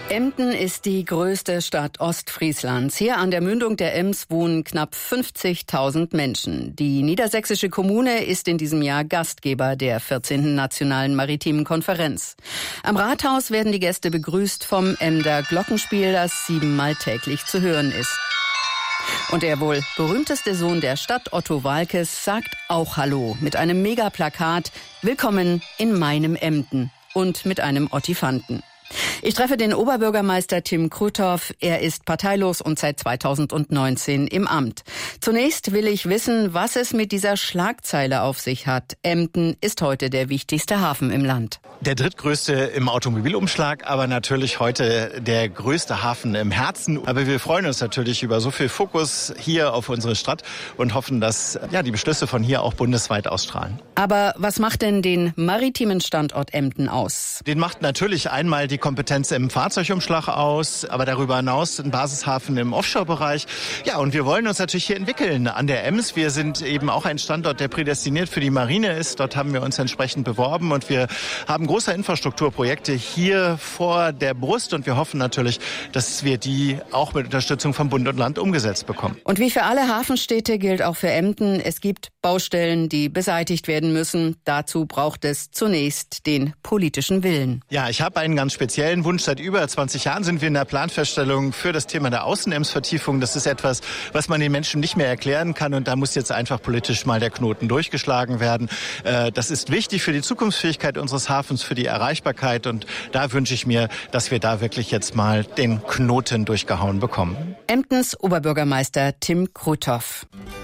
Emden ist die größte Stadt Ostfrieslands. Hier an der Mündung der Ems wohnen knapp 50.000 Menschen. Die niedersächsische Kommune ist in diesem Jahr Gastgeber der 14. Nationalen Maritimen Konferenz. Am Rathaus werden die Gäste begrüßt vom Emder Glockenspiel, das 7-mal täglich zu hören ist. Und der wohl berühmteste Sohn der Stadt, Otto Waalkes, sagt auch Hallo mit einem Megaplakat „Willkommen in meinem Emden" und mit einem Ottifanten. Ich treffe den Oberbürgermeister Tim Krüthoff. Er ist parteilos und seit 2019 im Amt. Zunächst will ich wissen, was es mit dieser Schlagzeile auf sich hat. Emden ist heute der wichtigste Hafen im Land. Der drittgrößte im Automobilumschlag, aber natürlich heute der größte Hafen im Herzen. Aber wir freuen uns natürlich über so viel Fokus hier auf unsere Stadt und hoffen, dass die Beschlüsse von hier auch bundesweit ausstrahlen. Aber was macht denn den maritimen Standort Emden aus? Den macht natürlich einmal die Kompetenz im Fahrzeugumschlag aus, aber darüber hinaus ein Basishafen im Offshore-Bereich. Ja, und wir wollen uns natürlich hier entwickeln an der Ems. Wir sind eben auch ein Standort, der prädestiniert für die Marine ist. Dort haben wir uns entsprechend beworben und wir haben große Infrastrukturprojekte hier vor der Brust und wir hoffen natürlich, dass wir die auch mit Unterstützung von Bund und Land umgesetzt bekommen. Und wie für alle Hafenstädte gilt auch für Emden, es gibt Baustellen, die beseitigt werden müssen. Dazu braucht es zunächst den politischen Willen. Ja, ich habe einen ganz speziellen Wunsch. Seit über 20 Jahren sind wir in der Planfeststellung für das Thema der Außenems-Vertiefung. Das ist etwas, was man den Menschen nicht mehr erklären kann und da muss jetzt einfach politisch mal der Knoten durchgeschlagen werden. Das ist wichtig für die Zukunftsfähigkeit unseres Hafens, für die Erreichbarkeit und da wünsche ich mir, dass wir da wirklich jetzt mal den Knoten durchgehauen bekommen. Emdens Oberbürgermeister Tim Krüthoff.